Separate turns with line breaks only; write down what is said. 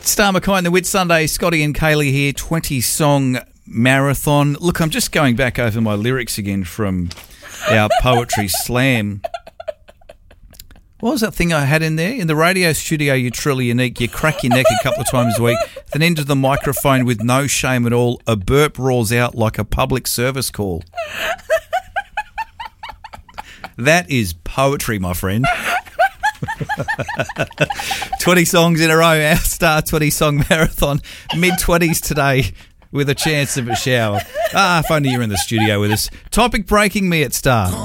Star McKay and the Whit Sunday, Scotty and Kaylee here, 20-song marathon. Look, I'm just going back over my lyrics again from our poetry slam. What was that thing I had in there? In the radio studio, you're truly unique. You crack your neck a couple of times a week, then into the microphone with no shame at all. A burp roars out like a public service call. That is poetry, my friend. 20 songs in a row, our Star 20-song marathon. Mid-20s today with a chance of a shower. If only you're in the studio with us. Topic breaking me at Star.